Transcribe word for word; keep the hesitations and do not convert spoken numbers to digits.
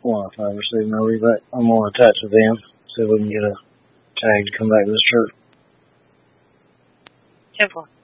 Well, if I ever see no rebate, I'm going to attach to them, see if we can get a tag to come back to this church. Simple.